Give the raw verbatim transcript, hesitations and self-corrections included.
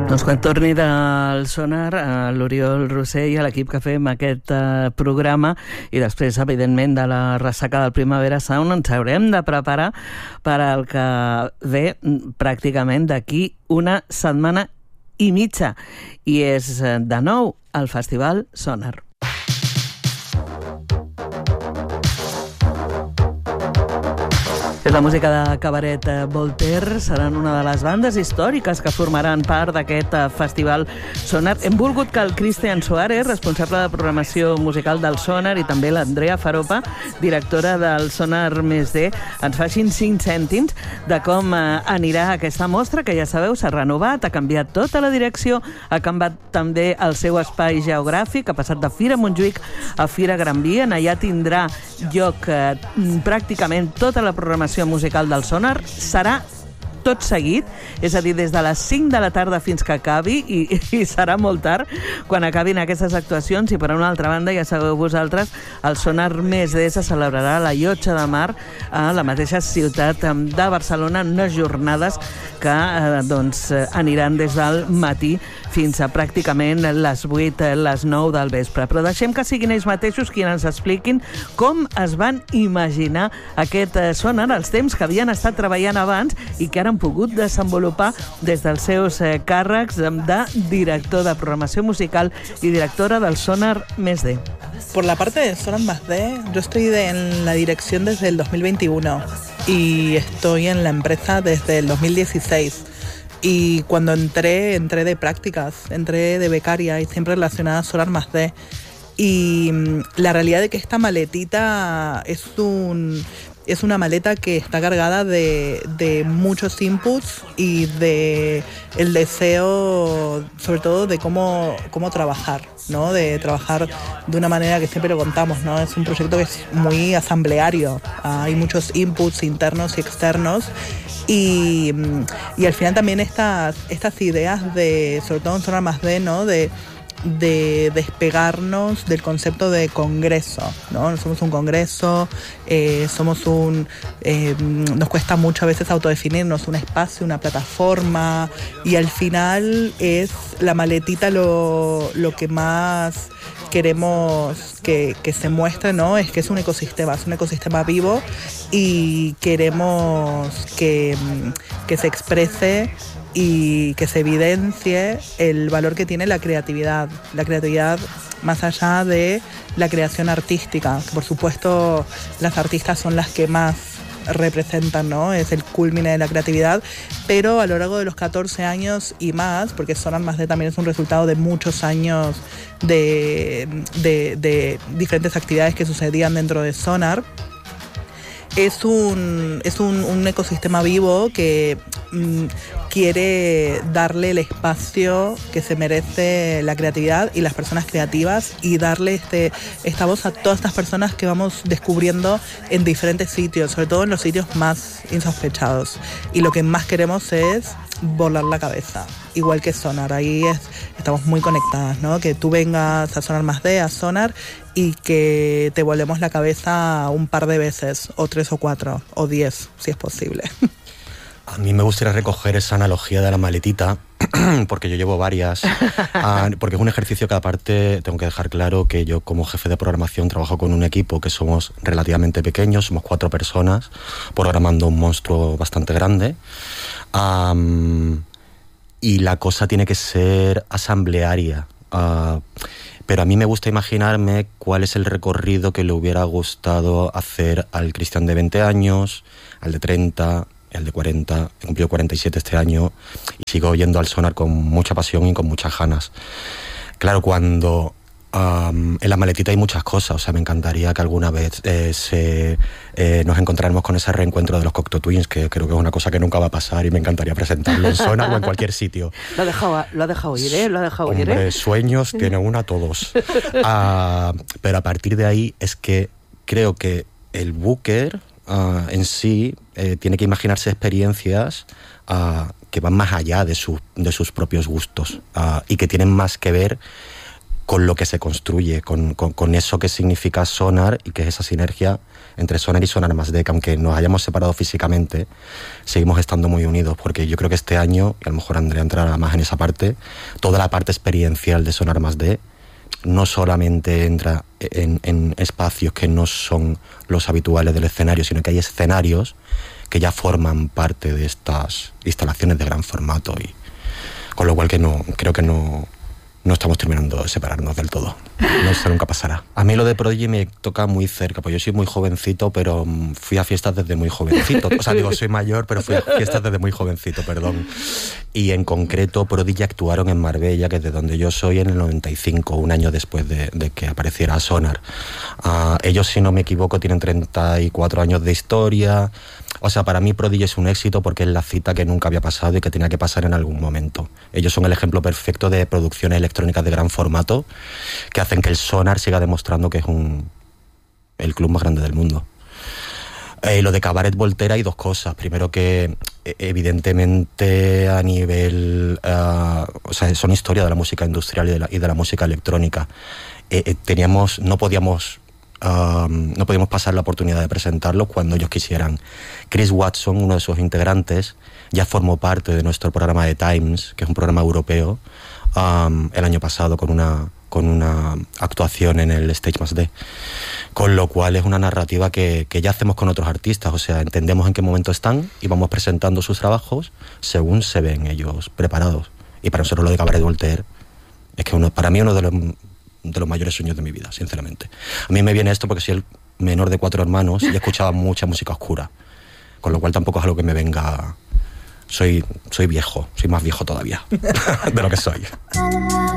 Doncs quan torni del Sonar, a l'Oriol Rossell i a l'equip que fem aquest eh, programa i després, evidentment, de la ressaca del Primavera Sound, ens haurem de preparar per al que ve pràcticament d'aquí una setmana i mitja. I és, de nou, el Festival Sonar. És la música de Cabaret Voltaire, seran una de les bandes històriques que formaran part d'aquest festival Sonar. Hem volgut que el Cristian Suárez, responsable de programació musical del Sonar, i també l'Andrea Faropa, directora del Sonar Més D, ens facin cinc cèntims de com anirà aquesta mostra, que ja sabeu, s'ha renovat, ha canviat tota la direcció, ha canviat també el seu espai geogràfic, ha passat de Fira Montjuïc a Fira Gran Via. Allà tindrà lloc eh, pràcticament tota la programació musical del Sonar. Serà tot seguit, és a dir, des de les cinc de la tarda fins que acabi, i, i serà molt tard quan acabin aquestes actuacions. I per una altra banda, ja sabeu vosaltres, el Sonar Més D se celebrarà a la Llotja de Mar, a la mateixa ciutat de Barcelona, en unes jornades que eh, doncs, aniran des del matí fins a pràcticament les vuit, les nou del vespre. Però deixem que siguin ells mateixos qui ens expliquin com es van imaginar aquest Sonar, els temps que havien estat treballant abans i que ara han pogut desenvolupar des dels seus càrrecs de director de programació musical y directora del Sonar Més D. Por la parte de Sonar Más D, yo estoy de, en la dirección desde el dos mil veintiuno y estoy en la empresa desde el dos mil dieciséis. Y cuando entré, entré de prácticas, entré de becaria y siempre relacionada a Sonar Más D. Y la realidad de que esta maletita es un... Es una maleta que está cargada de, de muchos inputs y de el deseo, sobre todo, de cómo, cómo trabajar, ¿no? De trabajar de una manera que siempre lo contamos, ¿no? Es un proyecto que es muy asambleario. Hay muchos inputs internos y externos. Y, y al final también estas, estas ideas de, sobre todo en Sonar Más D, ¿no? De de despegarnos del concepto de congreso, ¿no? No somos un congreso, eh, somos un... Eh, nos cuesta mucho a veces autodefinirnos, un espacio, una plataforma, y al final es la maletita lo, lo que más queremos que, que se muestre, ¿no? Es que es un ecosistema, es un ecosistema vivo y queremos que, que se exprese y que se evidencie el valor que tiene la creatividad, la creatividad más allá de la creación artística, que por supuesto las artistas son las que más representan, ¿no? Es el culmine de la creatividad, pero a lo largo de los catorce años y más, porque Sonar Más D también es un resultado de muchos años de, de, de diferentes actividades que sucedían dentro de Sonar. Es un, es un, un ecosistema vivo que mm, quiere darle el espacio que se merece la creatividad y las personas creativas, y darle este, esta voz a todas estas personas que vamos descubriendo en diferentes sitios, sobre todo en los sitios más insospechados. Y lo que más queremos es volar la cabeza, igual que Sonar. Ahí es, estamos muy conectadas, ¿no? Que tú vengas a Sonar Más D, a Sonar, y que te volemos la cabeza un par de veces, o tres o cuatro, o diez, si es posible. A mí me gustaría recoger esa analogía de la maletita, porque yo llevo varias, uh, porque es un ejercicio que aparte tengo que dejar claro que yo como jefe de programación trabajo con un equipo que somos relativamente pequeños, somos cuatro personas, programando un monstruo bastante grande, um, y la cosa tiene que ser asamblearia. Uh, pero a mí me gusta imaginarme cuál es el recorrido que le hubiera gustado hacer al Cristian de veinte años, al de treinta, al de cuarenta, he cumplido cuarenta y siete este año y sigo yendo al Sonar con mucha pasión y con muchas ganas. Claro, cuando um, en la maletita hay muchas cosas, o sea, me encantaría que alguna vez eh, se, eh, nos encontráramos con ese reencuentro de los Cocteau Twins, que creo que es una cosa que nunca va a pasar y me encantaría presentarlo en Sonar o en cualquier sitio. Lo ha dejado, lo ha dejado ir, ¿eh? Lo ha dejado Hombre, ir, ¿eh? Sueños tiene una todos. Uh, pero a partir de ahí es que creo que el booker Uh, en sí eh, tiene que imaginarse experiencias uh, que van más allá de, su, de sus propios gustos uh, y que tienen más que ver con lo que se construye, con, con, con eso que significa Sonar y que es esa sinergia entre Sonar y Sonar más D, que aunque nos hayamos separado físicamente, seguimos estando muy unidos, porque yo creo que este año, y a lo mejor Andrea entrará más en esa parte, toda la parte experiencial de Sonar más D no solamente entra en, en espacios que no son los habituales del escenario, sino que hay escenarios que ya forman parte de estas instalaciones de gran formato, y con lo cual que no, creo que no... no estamos terminando de separarnos del todo. No, eso nunca pasará. A mí lo de Prodigy me toca muy cerca, pues yo soy muy jovencito, pero fui a fiestas desde muy jovencito. O sea, digo, soy mayor, pero fui a fiestas desde muy jovencito, perdón. Y en concreto, Prodigy actuaron en Marbella, que es de donde yo soy, en el noventa y cinco, un año después de, de que apareciera Sonar. Uh, ellos, si no me equivoco, tienen treinta y cuatro años de historia. O sea, para mí Prodigy es un éxito porque es la cita que nunca había pasado y que tenía que pasar en algún momento. Ellos son el ejemplo perfecto de producciones electrónicas de gran formato que hacen que el Sonar siga demostrando que es un el club más grande del mundo. Eh, lo de Cabaret Voltaire hay dos cosas. Primero que evidentemente a nivel... Uh, o sea, son historia de la música industrial y de la, y de la música electrónica. Eh, eh, teníamos... No podíamos... Um, no podíamos pasar la oportunidad de presentarlos cuando ellos quisieran. Chris Watson, uno de sus integrantes, ya formó parte de nuestro programa de Times, que es un programa europeo, um, el año pasado con una, con una actuación en el Stage Más D. Con lo cual es una narrativa que, que ya hacemos con otros artistas, o sea, entendemos en qué momento están y vamos presentando sus trabajos según se ven ellos preparados. Y para nosotros lo de Cabaret Voltaire es que uno, para mí uno de los... de los mayores sueños de mi vida, sinceramente. A mí me viene esto porque soy el menor de cuatro hermanos y escuchaba mucha música oscura, con lo cual tampoco es algo que me venga... Soy, soy viejo, soy más viejo todavía de lo que soy.